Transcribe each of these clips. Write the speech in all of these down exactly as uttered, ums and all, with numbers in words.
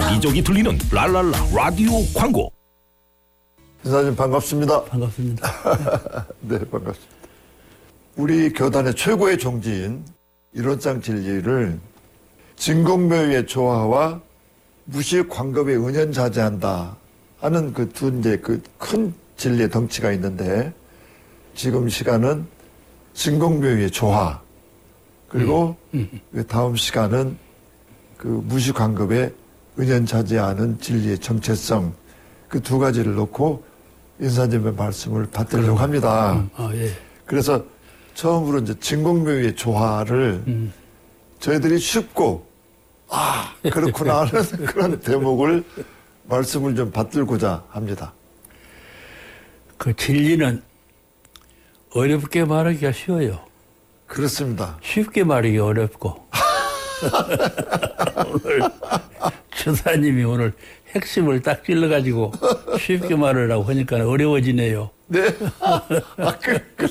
여기저기 들리는 랄랄라 라디오 광고. 인사님 반갑습니다. 반갑습니다. 네, 반갑습니다. 우리 교단의 최고의 종지인 일원장 진리를 진공묘유의 조화와 무시 광급에 은연자제한다 하는 그 두 이제 그 큰 진리의 덩치가 있는데, 지금 시간은 진공묘유의 조화, 그리고 음, 음. 그 다음 시간은 그 무시 광급에 은연자제하는 진리의 정체성, 그 두 가지를 놓고 인사님의 말씀을 받들려고 합니다. 음, 아, 예. 그래서 처음으로 이제 진공묘유의 조화를 음. 저희들이 쉽고 아 그렇구나 하는 그런 대목을 말씀을 좀 받들고자 합니다. 그 진리는 어렵게 말하기가 쉬워요. 그렇습니다. 쉽게 말하기 어렵고. 오늘 주사님이 오늘 핵심을 딱 찔러가지고 쉽게 말하라고 하니까 어려워지네요. 네. 아, 그, 그.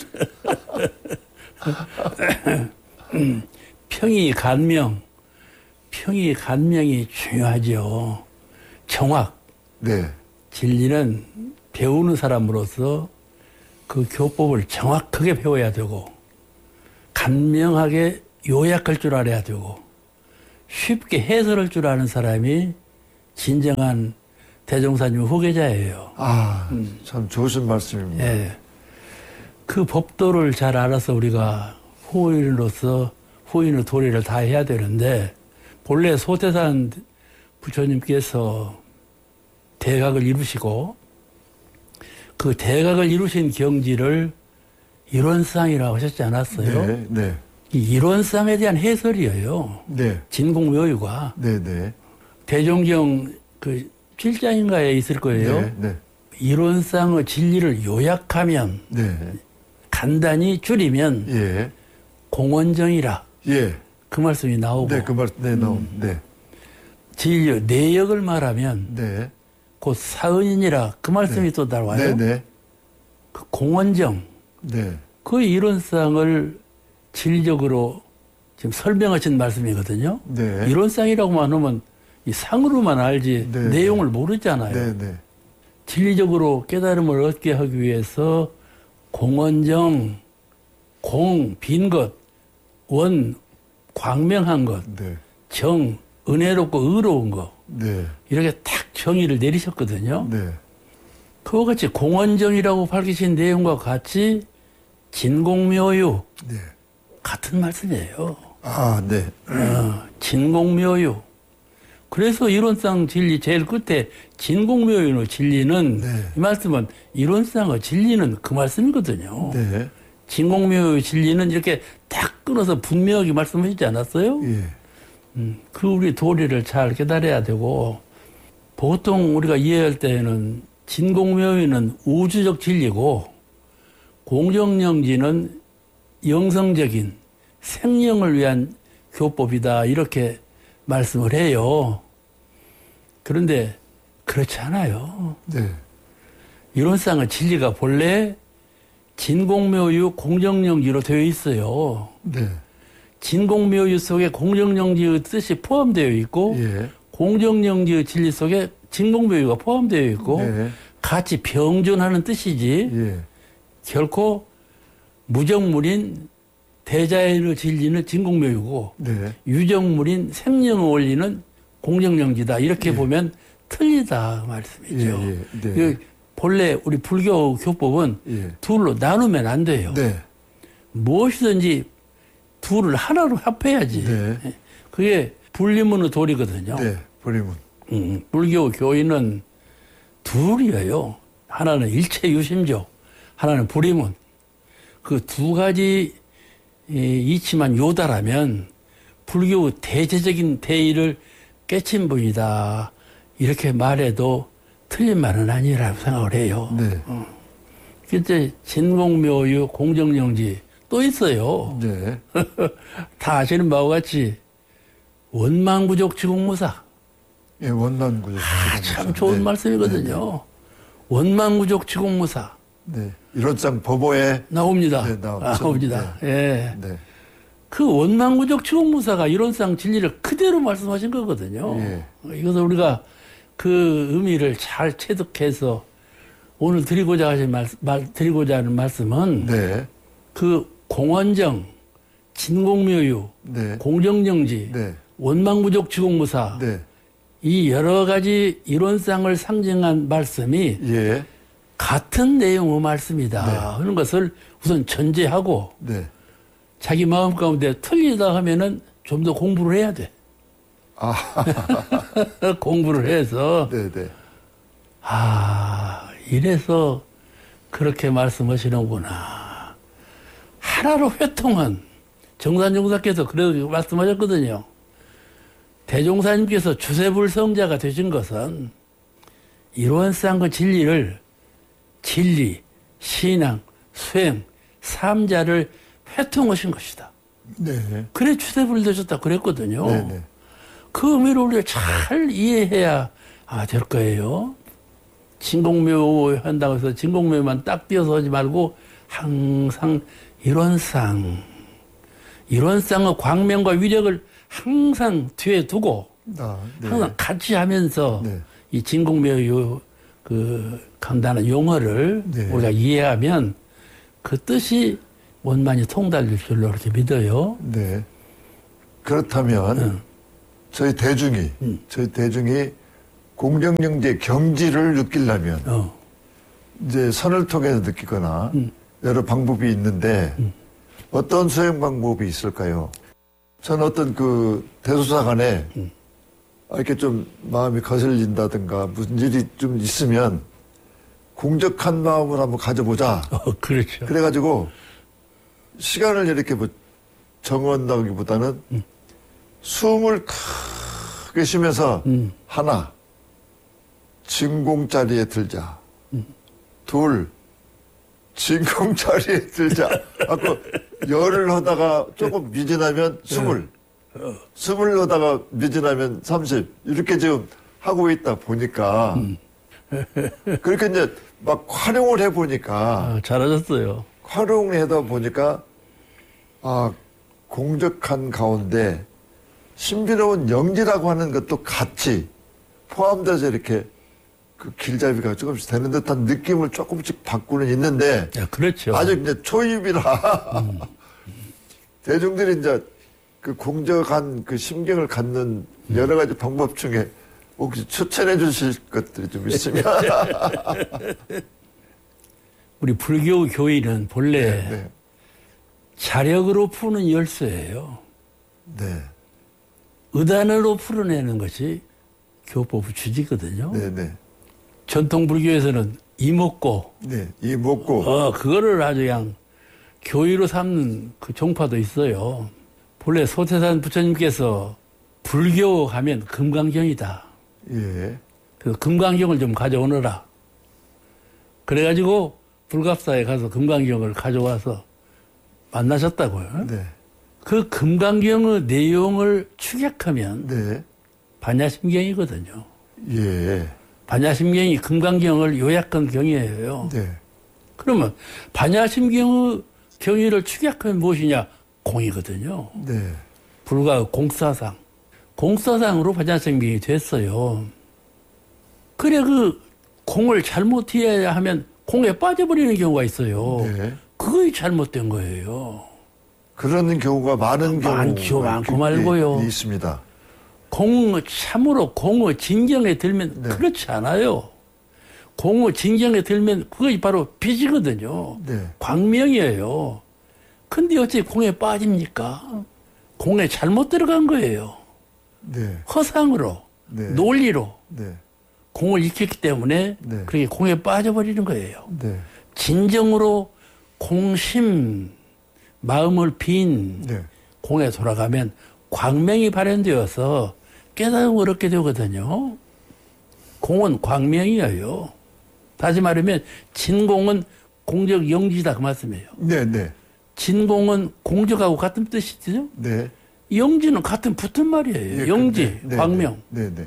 음, 평이 간명, 평이 간명이 중요하죠. 정확. 네. 진리는 배우는 사람으로서 그 교법을 정확하게 배워야 되고, 간명하게 요약할 줄 알아야 되고, 쉽게 해설할 줄 아는 사람이 진정한 대종사님 후계자예요. 아, 음. 참 좋으신 말씀입니다. 예. 그 법도를 잘 알아서 우리가 후인으로서 후인의 도리를 다 해야 되는데, 본래 소태산 부처님께서 대각을 이루시고 그 대각을 이루신 경지를 이론상이라고 하셨지 않았어요? 네, 네. 이 이론상에 대한 해설이에요. 네. 진공묘유가. 네, 네. 대종경 그 칠 장인가에 있을 거예요. 네, 네. 이론상의 진리를 요약하면, 네. 간단히 줄이면, 예. 공원정이라. 예. 그 말씀이 나오고. 네, 그 말, 네, 나오. 음. 네. 진리 내역을 말하면, 네. 곧 사은이니라. 그 말씀이 네. 또 나와요. 네, 네. 그 공원정. 네. 그 이론상을 진리적으로 지금 설명하신 말씀이거든요. 네. 이론상이라고만 하면 이 상으로만 알지 네, 내용을 네. 모르잖아요. 네, 네. 진리적으로 깨달음을 얻게 하기 위해서 공원정, 공, 빈 것, 원, 광명한 것, 네. 정, 은혜롭고 의로운 것, 네. 이렇게 딱 정의를 내리셨거든요. 네. 그와 같이 공원정이라고 밝히신 내용과 같이 진공묘유, 네. 같은 말씀이에요. 아, 네. 어, 진공묘유. 그래서 이론상 진리 제일 끝에 진공묘유의 진리는, 네. 이 말씀은 이론상의 진리는 그 말씀이거든요. 네. 진공묘유 진리는 이렇게 딱 끊어서 분명하게 말씀하시지 않았어요? 예. 음, 그 우리 도리를 잘 깨달아야 되고, 보통 우리가 이해할 때는 진공묘유는 우주적 진리고, 공정영지는 영성적인 생명을 위한 교법이다, 이렇게 말씀을 해요. 그런데 그렇지 않아요. 네. 이론상의 진리가 본래 진공묘유 공정영지로 되어 있어요. 네. 진공묘유 속에 공정영지의 뜻이 포함되어 있고, 예. 공정영지의 진리 속에 진공묘유가 포함되어 있고, 네. 같이 병존하는 뜻이지, 예. 결코 무정물인 대자연의 진리는 진공묘유고, 네. 유정물인 생명의 원리는 공정영지다. 이렇게 예. 보면 틀리다 말씀이죠. 예, 예. 네. 그 본래 우리 불교 교법은 예. 둘로 나누면 안 돼요. 네. 무엇이든지 둘을 하나로 합해야지. 네. 그게 불리문의 도리거든요. 네. 불리문. 음, 불교 교인은 둘이에요. 하나는 일체유심조, 하나는 불이문. 그 두 가지 이치만 요다라면 불교 대체적인 대의를 깨친 분이다, 이렇게 말해도 틀린 말은 아니라고 생각을 해요. 네. 어. 그때 진공묘유, 공정영지 또 있어요. 네. 다 아시는 바와 같이 원망구족 지공무사. 예, 원난구족. 아, 참 좋은 네. 말씀이거든요. 네. 원망구족 지공무사. 네. 이론상 법오에 나옵니다. 네, 나오죠. 나옵니다. 네. 예. 네. 그 원망구적 추공무사가 이론상 진리를 그대로 말씀하신 거거든요. 예. 이것을 우리가 그 의미를 잘 체득해서 오늘 드리고자 하신 말, 말 드리고자 하는 말씀은 네. 그 공원정, 진공묘유, 네. 공정정지, 네. 원망부족 지공무사 네. 이 여러 가지 이론상을 상징한 말씀이 예. 같은 내용의 말씀이다 네. 하는 것을 우선 전제하고 네. 자기 마음 가운데 틀리다 하면은 좀 더 공부를 해야 돼. 아. 공부를 해서 네, 네. 아 이래서 그렇게 말씀하시는구나. 하나로 회통한 정산종사께서 그렇게 말씀하셨거든요. 대종사님께서 주세불성자가 되신 것은 이론상 그 진리를 진리, 신앙, 수행, 삼자를 회통하신 것이다. 네. 그래 주세불 되셨다 그랬거든요. 네, 네. 그 의미를 우리가 잘 이해해야 아, 될 거예요. 진공묘 한다고 해서 진공묘만 딱 띄어서 하지 말고 항상 이론상, 이론상의 광명과 위력을 항상 뒤에 두고 아, 네. 항상 같이 하면서 네. 이 진공묘 그 간단한 용어를 네. 우리가 이해하면 그 뜻이 원만히 통달될 줄로 이렇게 믿어요. 네. 그렇다면 응. 저희 대중이 응. 저희 대중이 공정영재 경지를 느끼려면 어. 이제 선을 통해서 느끼거나 응. 여러 방법이 있는데 응. 어떤 수행 방법이 있을까요? 저는 어떤 그 대소사간에 응. 이렇게 좀 마음이 거슬린다든가 무슨 일이 좀 있으면 공적한 마음을 한번 가져보자. 어, 그렇죠. 그래가지고 시간을 이렇게 뭐 정한다기보다는 음. 숨을 크게 쉬면서 음. 하나 진공자리에 들자. 음. 둘 진공자리에 들자. 아까 열을 하다가 조금 미진하면 스물, 어. 스물 하다가 미진하면 삼십 이렇게 지금 하고 있다 보니까 음. 그렇게 이제 막 활용을 해 보니까. 아, 잘하셨어요. 활용하다 보니까 아 공적한 가운데 신비로운 영지라고 하는 것도 같이 포함돼서 이렇게 그 길잡이가 조금씩 되는 듯한 느낌을 조금씩 받고는 있는데 야, 그렇죠. 아직 이제 초입이라 음. 대중들이 이제 그 공적한 그 심경을 갖는 여러 가지 방법 중에 혹시 추천해 주실 것들이 좀 있으면 우리 불교 교인은 본래 네, 네. 자력으로 푸는 열쇠예요. 네, 의단으로 풀어내는 것이 교법 주지거든요. 네, 네, 전통 불교에서는 이목고, 네, 이 먹고 어, 그거를 아주 그냥 교의로 삼는 그 종파도 있어요. 본래 소태산 부처님께서 불교 가면 금강경이다. 예, 그래서 금강경을 좀 가져오너라. 그래가지고 불갑사에 가서 금강경을 가져와서 만나셨다고요. 네, 그 금강경의 내용을 축약하면 네, 반야심경이거든요. 예, 반야심경이 금강경을 요약한 경이에요. 네, 그러면 반야심경의 경위를 축약하면 무엇이냐? 공이거든요. 네, 불과 공사상. 공사상으로 반야심경이 됐어요. 그래 그 공을 잘못 이해해야 하면 공에 빠져버리는 경우가 있어요. 네. 그거이 잘못된 거예요. 그런 경우가 많은 경우가 많죠, 많고 있- 말고요. 있습니다. 공, 참으로 공의 진경에 들면 네. 그렇지 않아요. 공의 진경에 들면 그것이 바로 빛이거든요. 네, 광명이에요. 근데 어찌 공에 빠집니까? 공에 잘못 들어간 거예요. 네, 허상으로, 네. 논리로 네, 공을 익혔기 때문에 네. 그렇게 공에 빠져버리는 거예요. 네, 진정으로 공심, 마음을 빈 네, 공에 돌아가면 광명이 발현되어서 깨달음을 얻게 되거든요. 공은 광명이에요. 다시 말하면 진공은 공적 영지다 그 말씀이에요. 네, 네, 진공은 공적하고 같은 뜻이죠. 네. 영지는 같은 붙은 말이에요. 예, 영지, 네, 네, 광명. 네, 네,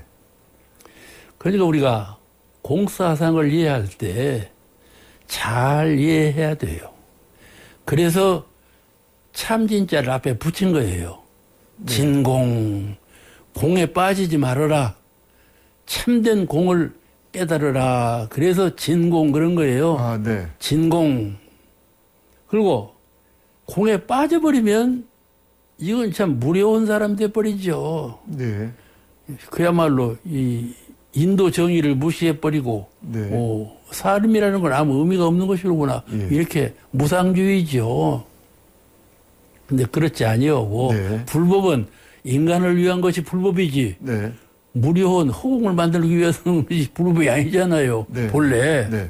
그러니까 우리가 공사상을 이해할 때 잘 이해해야 돼요. 그래서 참진자를 앞에 붙인 거예요. 네. 진공, 공에 빠지지 말아라. 참된 공을 깨달으라. 그래서 진공 그런 거예요. 아, 네. 진공. 그리고 공에 빠져버리면 이건 참 무료운 사람 돼버리죠. 네. 그야말로 이 인도 정의를 무시해버리고 네. 오, 사람이라는 건 아무 의미가 없는 것이로구나. 예. 이렇게 무상주의죠. 근데 그렇지 아니하고 네. 불법은 인간을 위한 것이 불법이지. 네. 무료한 허공을 만들기 위해서는 것이 불법이 아니잖아요. 네. 본래. 네.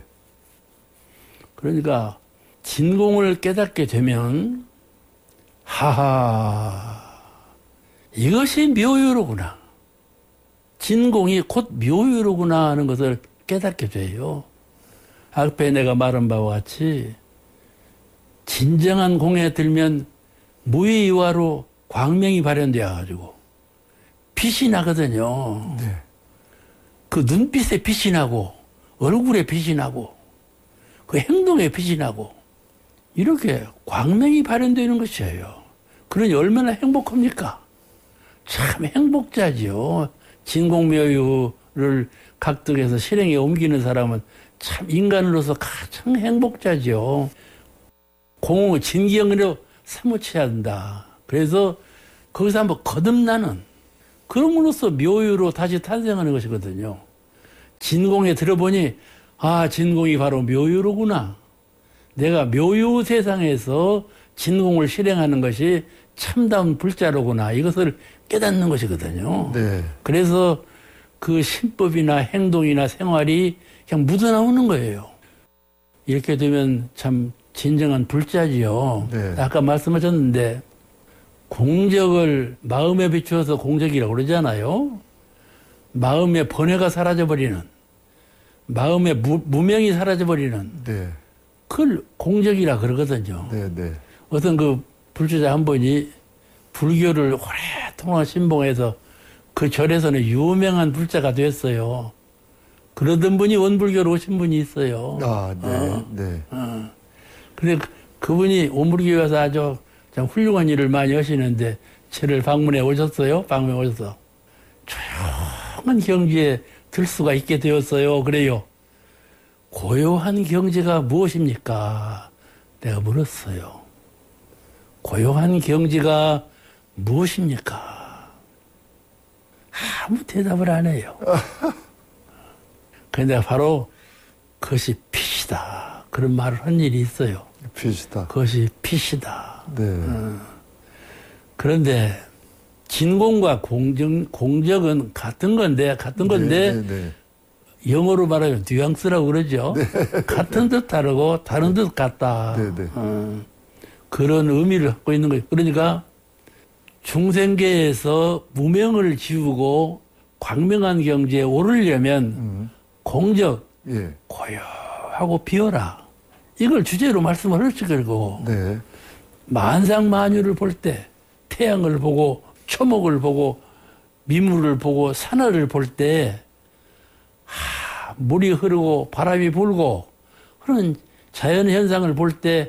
그러니까 진공을 깨닫게 되면 하하 이것이 묘유로구나. 진공이 곧 묘유로구나 하는 것을 깨닫게 돼요. 앞에 내가 말한 바와 같이 진정한 공에 들면 무의화로 광명이 발현되어 가지고 빛이 나거든요. 네. 그 눈빛에 빛이 나고 얼굴에 빛이 나고 그 행동에 빛이 나고 이렇게 광명이 발현되는 것이에요. 그러니 얼마나 행복합니까? 참 행복자지요. 진공묘유를 각득해서 실행에 옮기는 사람은 참 인간으로서 가장 행복자지요. 공을 진기형으로 사무쳐야 한다. 그래서 거기서 한번 거듭나는 그럼으로써 묘유로 다시 탄생하는 것이거든요. 진공에 들어보니 아 진공이 바로 묘유로구나. 내가 묘유 세상에서 진공을 실행하는 것이 참다운 불자로구나. 이것을 깨닫는 것이거든요. 네. 그래서 그 신법이나 행동이나 생활이 그냥 묻어나오는 거예요. 이렇게 되면 참 진정한 불자지요. 네. 아까 말씀하셨는데 공적을 마음에 비추어서 공적이라고 그러잖아요. 마음의 번뇌가 사라져버리는, 마음의 무, 무명이 사라져버리는 네. 그걸 공적이라 그러거든요. 네. 네. 어떤 그 불주자 한 분이 불교를 오랫동안 신봉해서 그 절에서는 유명한 불자가 됐어요. 그러던 분이 원불교로 오신 분이 있어요. 아, 네. 어. 네. 어. 근데 그- 그분이 원불교에 와서 아주 참 훌륭한 일을 많이 하시는데 저를 방문해 오셨어요. 방문해 오셔서 조용한 경지에 들 수가 있게 되었어요. 그래요. 고요한 경지가 무엇입니까? 내가 물었어요. 고요한 경지가 무엇입니까? 아무 대답을 안 해요. 근데 바로 그것이 빛이다. 그런 말을 한 일이 있어요. 빛이다. 그것이 빛이다. 네. 그런데 진공과 공적, 공적은 같은 건데, 같은 건데, 네, 네, 영어로 말하면 뉘앙스라고 그러죠. 같은 듯 다르고 다른 듯 같다. 네, 네. 어, 그런 의미를 갖고 있는 거예요. 그러니까 중생계에서 무명을 지우고 광명한 경지에 오르려면 음. 공적, 예. 고요하고 비어라. 이걸 주제로 말씀을 하실 거고, 네. 만상만유를 볼 때, 태양을 보고, 초목을 보고, 미물을 보고, 산하를 볼 때, 하, 물이 흐르고, 바람이 불고, 그런 자연 현상을 볼 때,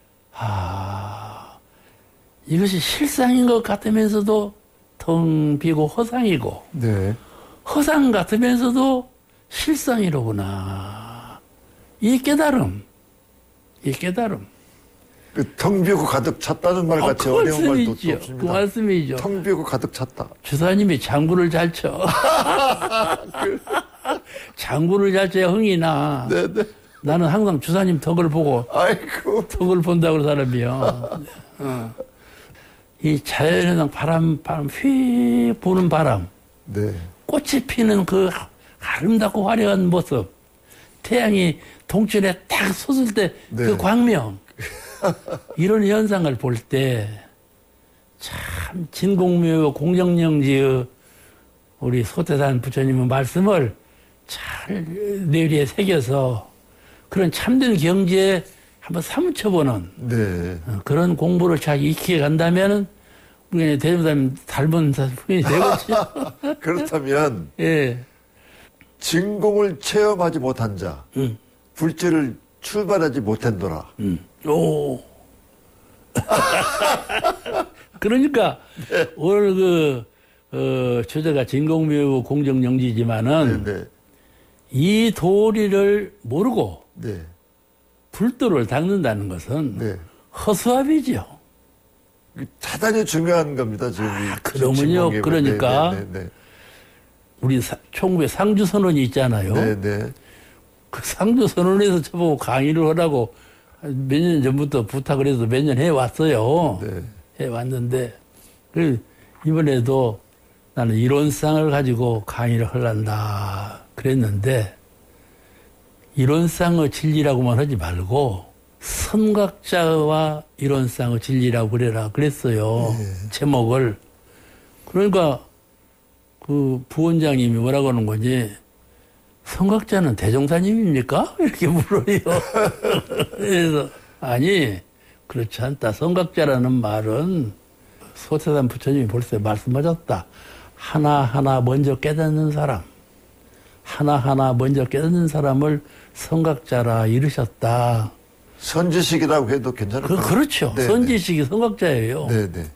아, 이것이 실상인 것 같으면서도 텅 비고 허상이고, 네. 허상 같으면서도 실상이로구나. 이 깨달음, 이 깨달음. 그 텅 비고 가득 찼다는 말 같이 그 어려운 말도 또 말씀이죠. 없습니다. 그 말씀이죠. 텅 비고 가득 찼다. 주사님이 장구를 잘 쳐. 장구를 잘 쳐야 흥이 나. 네네. 나는 항상 주사님 덕을 보고, 아이고. 덕을 본다고 사람이요. 어. 이 자연현상 바람, 바람, 휘 부는 바람, 네. 꽃이 피는 그 아름답고 화려한 모습, 태양이 동천에 딱 솟을 때 그 네. 광명, 이런 현상을 볼 때 참 진공묘 공정령지의 우리 소태산 부처님의 말씀을 잘 뇌리에 새겨서 그런 참된 경지에 한번 사무쳐보는 네. 그런 공부를 잘 익히게 간다면 우리 대중사님 닮은 분이 되겠죠. 그렇다면 예. 진공을 체험하지 못한 자, 음. 불제를 출발하지 못한도라. 음. 오. 그러니까 오늘 그 어, 주제가 진공묘 공정영지지만은 네, 네. 이 도리를 모르고 네. 불도를 닦는다는 것은 네. 허수아비죠. 대단히 중요한 겁니다. 지금 이 그러면요. 진공묘. 그러니까 네, 네, 네. 우리 사, 총무의 상주선언이 있잖아요. 네, 네. 그 상주선언에서 저보고 강의를 하라고 몇 년 전부터 부탁을 해서 몇 년 해왔어요. 네. 해왔는데 그 이번에도 나는 이론상을 가지고 강의를 하란다 그랬는데 이론상의 진리라고만 하지 말고 선각자와 이론상의 진리라고 그래라 그랬어요. 네. 제목을. 그러니까 그 부원장님이 뭐라고 하는 거지? 선각자는 대종사님입니까? 이렇게 물어요. 그래서 아니 그렇지 않다. 선각자라는 말은 소태산 부처님이 벌써 말씀하셨다. 하나하나 먼저 깨닫는 사람, 하나하나 먼저 깨닫는 사람을 선각자라 이르셨다. 선지식이라고 해도 괜찮을 그, 것 같아요. 그렇죠. 네, 선지식이 선각자예요. 네, 네.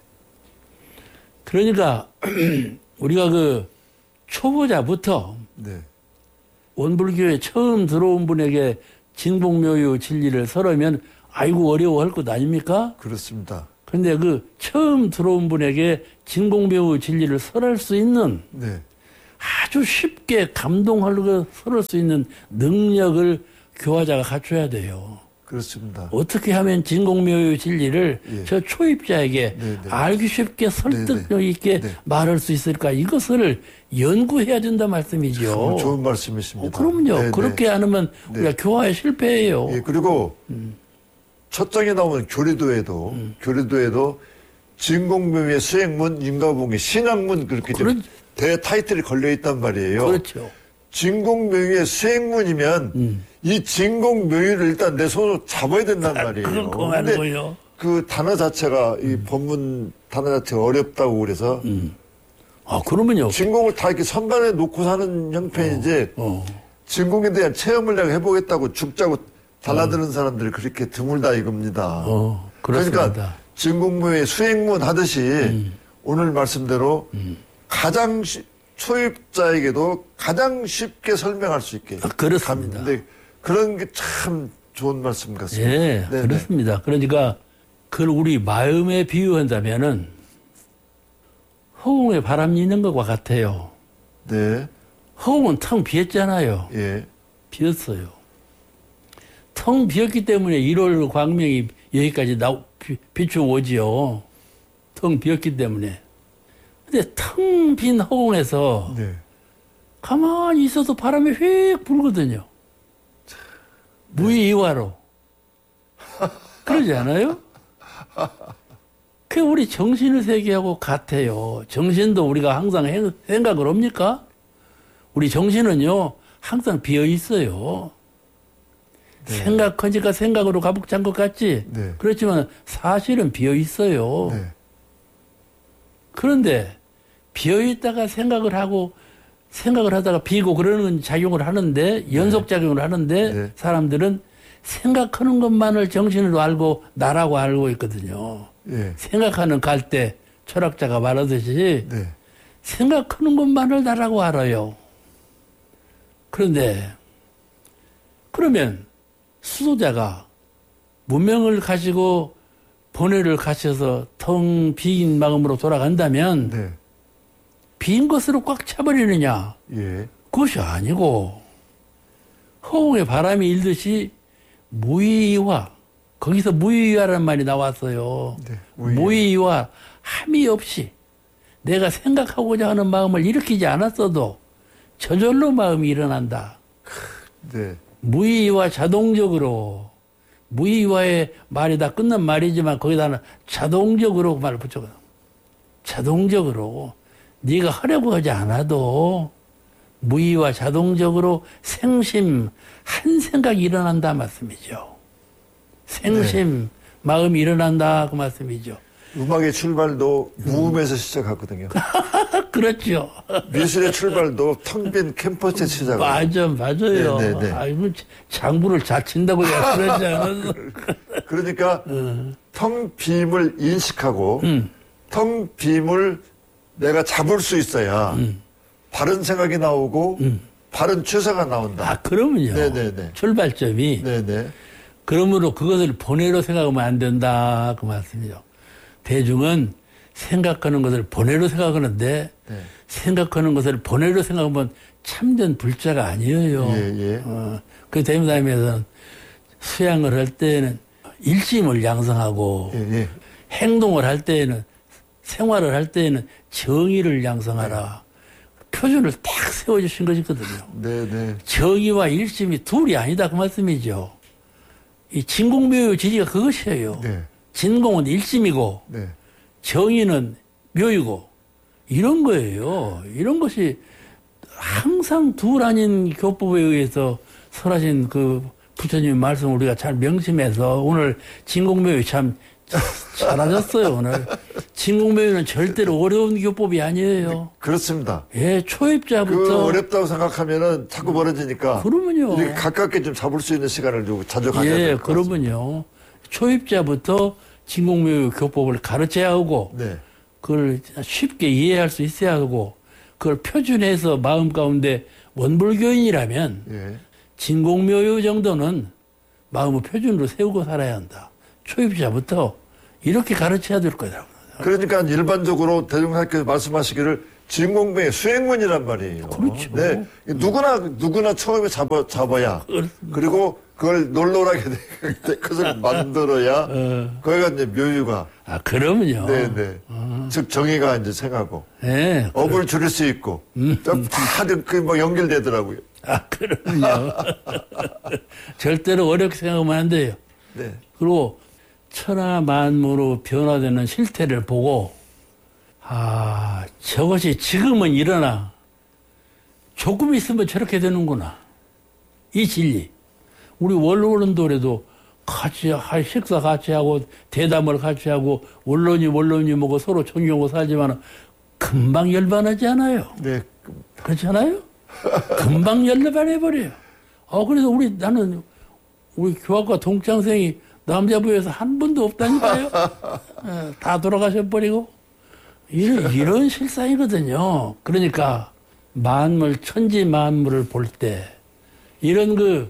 그러니까 우리가 그 초보자부터 네. 원불교에 처음 들어온 분에게 진공묘유 진리를 설하면 아이고 어려워할 것 아닙니까? 그렇습니다. 그런데 그 처음 들어온 분에게 진공묘유 진리를 설할 수 있는 네. 아주 쉽게 감동하고 설할 수 있는 능력을 교화자가 갖춰야 돼요. 그렇습니다. 어떻게 하면 진공묘유 진리를 예. 저 초입자에게 네, 네. 알기 쉽게 설득력 네, 네. 있게 네. 말할 수 있을까? 이것을 연구해야 된다 말씀이죠. 참 좋은 말씀이십니다. 어, 그럼요. 네, 그렇게 네. 안 하면 네. 우리가 교화에 실패해요. 예, 그리고 음. 첫 장에 나오는 교리도에도 음. 교리도에도 진공묘의 수행문, 인가봉의 신학문 그렇게 좀 그렇- 대 타이틀이 걸려 있단 말이에요. 그렇죠. 진공묘의 수행문이면 음. 이 진공묘유를 일단 내 손으로 잡아야 된단 말이에요. 그건 그만한 근데 거예요. 그 단어 자체가 이 법문 단어 자체가 어렵다고 그래서 아, 그러면요. 진공을 다 이렇게 선반에 놓고 사는 형편이지 어. 진공에 대한 체험을 내가 해보겠다고 죽자고 달라드는 사람들이 그렇게 드물다 이겁니다. 어, 그렇습니다. 그러니까 진공묘의 수행문 하듯이 오늘 말씀대로 가장 쉬- 초입자에게도 가장 쉽게 설명할 수 있게. 아, 그렇습니다. 감- 네, 그런 게 참 좋은 말씀 같습니다. 예, 네네. 그렇습니다. 그러니까 그걸 우리 마음에 비유한다면은 허공에 바람이 있는 것과 같아요. 네. 허공은 텅 비었잖아요. 예. 비었어요. 텅 비었기 때문에 일월 광명이 여기까지 나, 비, 비추오지요. 텅 비었기 때문에. 근데 텅 빈 허공에서 네. 가만히 있어도 바람이 휙 불거든요. 무의이화로. 그러지 않아요? 그 우리 정신의 세계하고 같아요. 정신도 우리가 항상 행- 생각을 합니까? 우리 정신은요, 항상 비어 있어요. 생각하니까 생각으로 가득 찬 것 같지? 네. 그렇지만 사실은 비어 있어요. 네. 그런데 비어 있다가 생각을 하고 생각을 하다가 비고 그러는 작용을 하는데 연속 작용을 하는데 네. 사람들은 생각하는 것만을 정신으로 알고 나라고 알고 있거든요. 예. 생각하는 갈대 철학자가 말하듯이 네. 생각하는 것만을 나라고 알아요. 그런데 그러면 수도자가 문명을 가지고 번뇌를 가셔서 텅 빈 마음으로 돌아간다면 네. 빈 것으로 꽉 차버리느냐? 예. 그것이 아니고 허공에 바람이 일듯이 무의와 거기서 무의화라는 말이 나왔어요. 네, 무의화. 무의화 함이 없이 내가 생각하고자 하는 마음을 일으키지 않았어도 저절로 마음이 일어난다. 네. 무의화 자동적으로 무의화의 말이 다 끝난 말이지만 거기다는 자동적으로 말을 붙여요. 자동적으로 네가 하려고 하지 않아도 무의화 자동적으로 생심 한 생각이 일어난다 말씀이죠. 생심 네. 마음이 일어난다 그 말씀이죠. 음악의 출발도 무음에서 시작하거든요. 그렇죠. 미술의 출발도 텅 빈 캠퍼스에서 시작하거든요. 맞아, 맞아요. 네, 네, 네. 아이고, 장부를 잘 친다고 내가 그러지 않았어. 그러니까 어. 텅 빔을 인식하고 음. 텅 빔을 내가 잡을 수 있어야 음. 바른 생각이 나오고 음. 바른 취사가 나온다. 아, 그러면요. 네네네. 출발점이. 네네. 그러므로 그것을 번외로 생각하면 안 된다. 그 말씀이죠. 대중은 생각하는 것을 번외로 생각하는데 네. 생각하는 것을 번외로 생각하면 참된 불자가 아니에요. 예, 예. 어, 그 대미다임에서는 수양을 할 때는 일심을 양성하고 예, 예. 행동을 할 때에는 생활을 할 때에는 정의를 양성하라. 표준을 딱 세워주신 것이거든요. 네네. 정의와 일심이 둘이 아니다 그 말씀이죠. 이 진공묘의 지리가 그것이에요. 네. 진공은 일심이고 네. 정의는 묘이고 이런 거예요. 이런 것이 항상 둘 아닌 교법에 의해서 설하신 그 부처님의 말씀을 우리가 잘 명심해서 오늘 진공묘의 참 잘하셨어요. 오늘 진공묘의는 절대로 어려운 교법이 아니에요. 그렇습니다. 예, 초입자부터 그 어렵다고 생각하면은 자꾸 벌어지니까. 그러면요. 이렇게 가깝게 좀 잡을 수 있는 시간을 좀 자주 가져야 예, 될 것 같습니다. 그러면요. 초입자부터 진공묘의 교법을 가르쳐야 하고 네. 그걸 쉽게 이해할 수 있어야 하고 그걸 표준해서 마음 가운데 원불교인이라면 예. 진공묘의 정도는 마음을 표준으로 세우고 살아야 한다. 초입자부터 이렇게 가르쳐야 될 거라고. 그러니까 일반적으로 대중학교에서 말씀하시기를 진공묘의 수행문이란 말이에요. 그렇죠. 네. 누구나, 누구나 처음에 잡아, 잡아야. 그렇습니다. 그리고 그걸 놀놀하게 그것을 만들어야. 어. 거기가 이제 묘유가. 아, 그러면요. 네네. 즉, 정의가 이제 생하고. 네. 업을 줄일 수 있고. 음. 다뭐 연결되더라고요. 아, 그럼요. 절대로 어렵게 생각하면 안 돼요. 네. 그리고 천하 만물로 변화되는 실태를 보고 아, 저것이 지금은 일어나 조금 있으면 저렇게 되는구나. 이 진리. 우리 원로원론도에도 같이 하- 식사 같이 하고 대담을 같이 하고 원론이 원론이 뭐고 서로 존경하고 살지만 금방 열반하지 않아요. 네. 그렇잖아요? 금방 열반해버려요. 어, 그래서 우리 나는 우리 교학과 동창생이 남자부에서 한 분도 없다니까요. 예, 다 돌아가셔버리고. 이런, 이런 실상이거든요. 그러니까 만물, 천지 만물을 볼 때 이런 그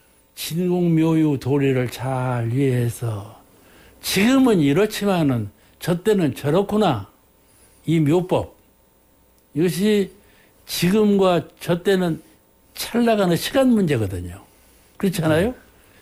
진공묘유 도리를 잘 이해해서 지금은 이렇지만은 저 때는 저렇구나. 이 묘법. 이것이 지금과 저 때는 찰나가는 시간 문제거든요. 그렇잖아요?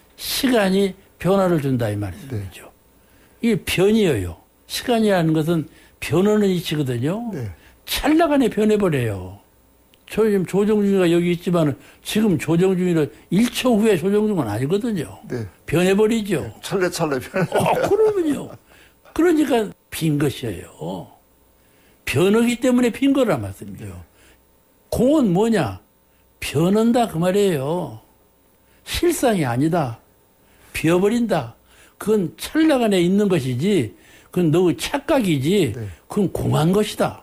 시간이 변화를 준다 이 말이죠. 네. 이게 변이에요. 시간이라는 것은 변하는 이치거든요. 네. 찰나간에 변해버려요. 저 지금 조정중이가 여기 있지만 지금 조정중이는 일 초 후에 조정중은 아니거든요. 네. 네. 변해버리죠. 찰레찰레 변. 어, 그러면요. 그러니까 빈 것이에요. 변하기 때문에 빈 거란 말씀이죠. 공은 뭐냐? 변한다 그 말이에요. 실상이 아니다. 비어버린다. 그건 찰나간에 있는 것이지 그건 너의 착각이지 네. 그건 공한 것이다.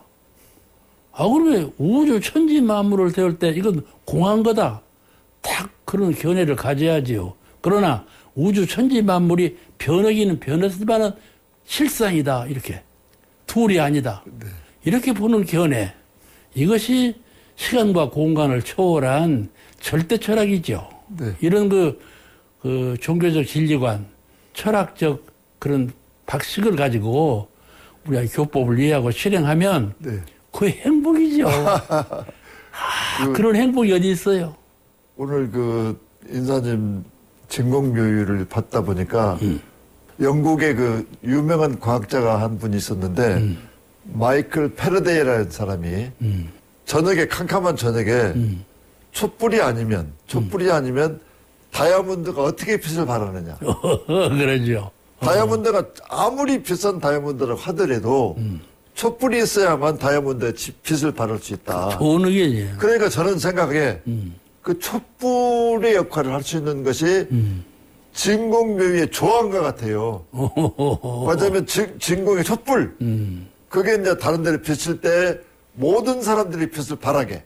아, 그러면 우주 천지 만물을 세울 때 이건 공한 거다. 딱 그런 견해를 가져야지요. 그러나 우주 천지 만물이 변하기는 변했지만은 실상이다. 이렇게. 둘이 아니다. 네. 이렇게 보는 견해. 이것이 시간과 공간을 초월한 절대 철학이죠. 네. 이런 그, 그 종교적 진리관, 철학적 그런 박식을 가지고 우리가 교법을 이해하고 실행하면 네. 그게 행복이죠. 아, 그런 행복이 어디 있어요? 오늘 그 인사님 진공묘유를 받다 보니까 음. 영국의 그 유명한 과학자가 한 분이 있었는데 음. 마이클 패러데이라는 사람이 음. 저녁에 캄캄한 저녁에 음. 촛불이 아니면 촛불이 아니면 다이아몬드가 어떻게 빛을 발하느냐. 그러죠. 다이아몬드가 아무리 비싼 다이아몬드라고 하더라도 음. 촛불이 있어야만 다이아몬드의 지- 빛을 발할 수 있다. 좋은 의견이에요. 그러니까 저는 생각에 음. 그 촛불의 역할을 할 수 있는 것이 음. 진공묘유의 조항과 같아요. 맞아면 진- 진공의 촛불. 음. 그게 이제 다른 데를 비칠 때 모든 사람들이 빛을 발하게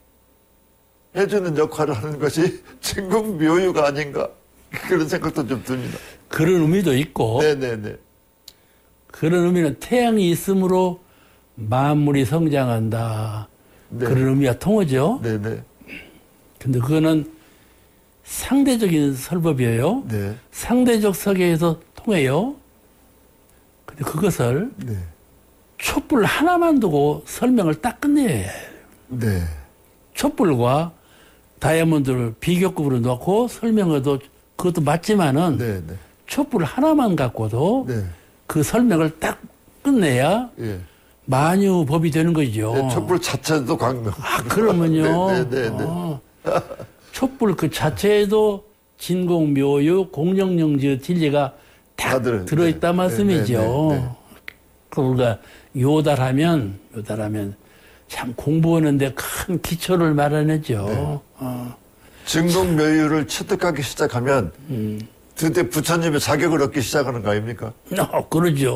해주는 역할을 하는 것이 진공묘유가 아닌가. 그런 생각도 좀 듭니다. 그런 의미도 있고 네네네. 그런 의미는 태양이 있으므로 만물이 성장한다. 네. 그런 의미가 통하죠. 네네. 근데 그거는 상대적인 설법이에요. 네. 상대적 설계에서 통해요. 근데 그것을 네. 촛불 하나만 두고 설명을 딱 끝내야 해요. 네. 촛불과 다이아몬드를 비교급으로 놓고 설명해도 그것도 맞지만은 네. 네. 촛불 하나만 갖고도 네. 그 설명을 딱 끝내야 예. 만유법이 되는 거죠. 네, 촛불 자체도 광명. 아, 그러면요. 네, 네, 네, 네. 어, 촛불 그 자체에도 진공, 묘유, 공정영지 진리가 다 다들, 들어있다 네, 말씀이죠. 네, 네, 네, 네. 그러니까 요달하면 요달하면 참 공부하는데 큰 기초를 마련했죠. 네. 어. 진공묘유를 취득하기 시작하면 음. 드디어 부처님의 자격을 얻기 시작하는 거 아닙니까? 어, 그러죠.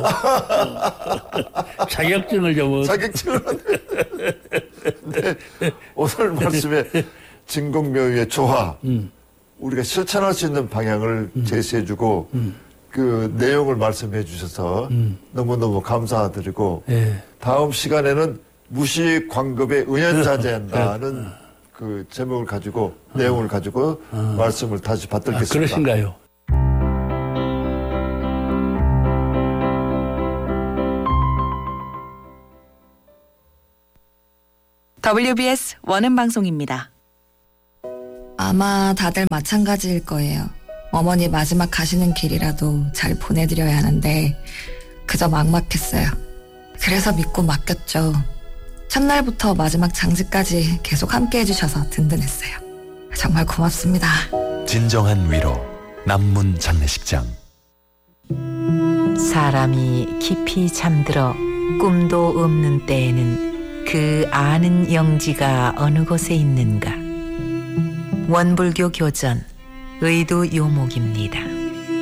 자격증을 좀 얻- 자격증을 네. 오늘 말씀에 진공묘유의 조화 음. 우리가 실천할 수 있는 방향을 음. 제시해주고 음. 그 내용을 말씀해 주셔서 음. 너무너무 감사드리고 예. 다음 시간에는 무식 광급에 은연자제한다는 그 제목을 가지고 내용을 가지고 말씀을 다시 아, 받들겠습니다. 그러신가요? 더블유비에스 원음 방송입니다. 아마 다들 마찬가지일 거예요. 어머니 마지막 가시는 길이라도 잘 보내드려야 하는데 그저 막막했어요. 그래서 믿고 맡겼죠. 첫날부터 마지막 장지까지 계속 함께 해주셔서 든든했어요. 정말 고맙습니다. 진정한 위로 남문 장례식장. 사람이 깊이 잠들어 꿈도 없는 때에는 그 아는 영지가 어느 곳에 있는가. 원불교 교전 의도 요목입니다.